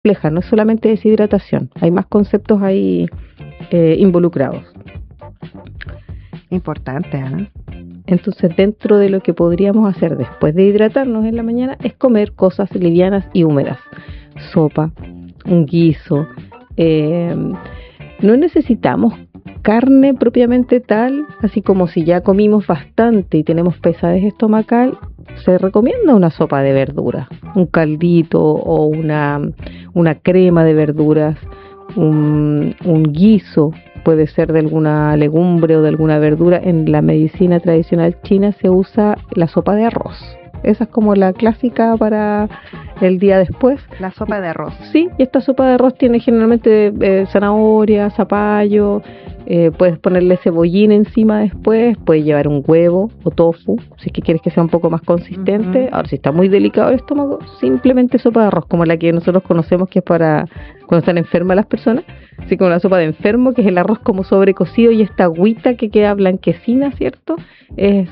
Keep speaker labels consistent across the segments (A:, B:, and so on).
A: compleja, no es solamente deshidratación, hay más conceptos ahí involucrados.
B: Importante, ¿eh?
A: Entonces, dentro de lo que podríamos hacer después de hidratarnos en la mañana es comer cosas livianas y húmedas. Sopa, un guiso. No necesitamos carne propiamente tal, así como si ya comimos bastante y tenemos pesadez estomacal, se recomienda una sopa de verduras, un caldito o una crema de verduras, un guiso. Puede ser de alguna legumbre o de alguna verdura. En la medicina tradicional china se usa la sopa de arroz. Esa es como la clásica para el día después.
B: La sopa de arroz.
A: Sí, y esta sopa de arroz tiene generalmente zanahoria, zapallo, puedes ponerle cebollín encima después, puedes llevar un huevo o tofu, si es que quieres que sea un poco más consistente. Ahora, si está muy delicado el estómago, simplemente sopa de arroz, como la que nosotros conocemos, que es para cuando están enfermas las personas, así como la sopa de enfermo, que es el arroz como sobrecocido y esta agüita que queda blanquecina, ¿cierto? Es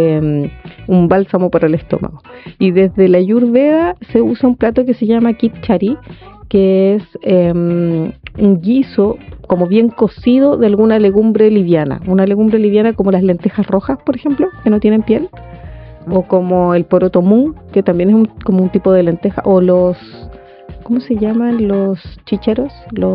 A: un bálsamo para el estómago. Y desde la Ayurveda se usa un plato que se llama khichdi, que es un guiso como bien cocido de alguna legumbre liviana. Una legumbre liviana como las lentejas rojas, por ejemplo, que no tienen piel, o como el poroto mung, que también es como un tipo de lenteja, o los, ¿cómo se llaman? Los chícharos,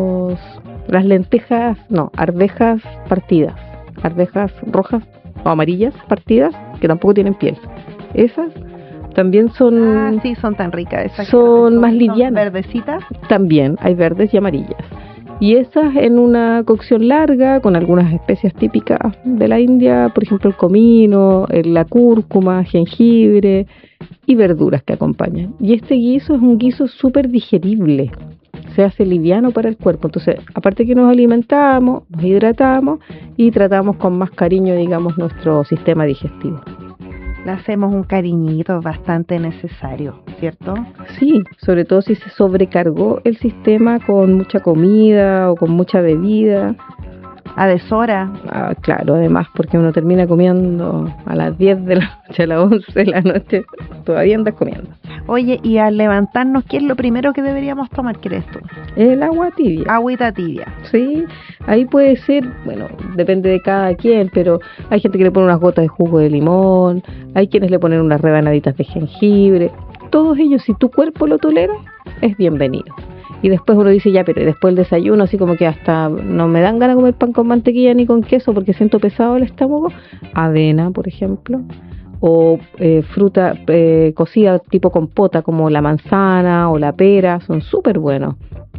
A: las lentejas, no, arvejas partidas, arvejas rojas o amarillas partidas, que tampoco tienen piel. Esas también son...
B: sí, son tan ricas. Esas
A: son más livianas.
B: ¿Verdecitas?
A: También hay verdes y amarillas. Y esas en una cocción larga, con algunas especias típicas de la India, por ejemplo el comino, la cúrcuma, jengibre y verduras que acompañan. Y este guiso es un guiso súper digerible, se hace liviano para el cuerpo. Entonces, aparte que nos alimentamos, nos hidratamos y tratamos con más cariño, digamos, nuestro sistema digestivo.
B: Le hacemos un cariñito bastante necesario, ¿cierto?
A: Sí, sobre todo si se sobrecargó el sistema con mucha comida o con mucha bebida.
B: A deshora.
A: Claro, además, porque uno termina comiendo a las 10 de la noche, a las 11 de la noche, todavía andas comiendo.
B: Oye, y al levantarnos, ¿qué es lo primero que deberíamos tomar, crees tú?
A: El agua tibia.
B: Agüita tibia.
A: Sí, ahí puede ser, bueno, depende de cada quien, pero hay gente que le pone unas gotas de jugo de limón, hay quienes le ponen unas rebanaditas de jengibre. Todos ellos, si tu cuerpo lo tolera, es bienvenido. Y después uno dice, ya, pero después del desayuno, así como que hasta no me dan ganas de comer pan con mantequilla ni con queso porque siento pesado el estómago. Avena, por ejemplo, o fruta cocida tipo compota, como la manzana o la pera, son súper buenos.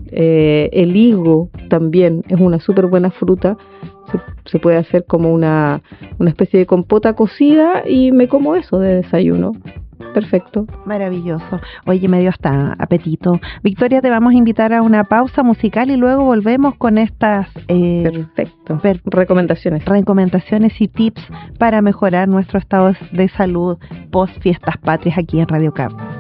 A: El higo también es una súper buena fruta. Se puede hacer como una especie de compota cocida y me como eso de desayuno. Perfecto.
B: Maravilloso. Oye, me dio hasta apetito. Victoria, te vamos a invitar a una pausa musical y luego volvemos con estas recomendaciones y tips para mejorar nuestro estado de salud post fiestas patrias aquí en Radio Cap.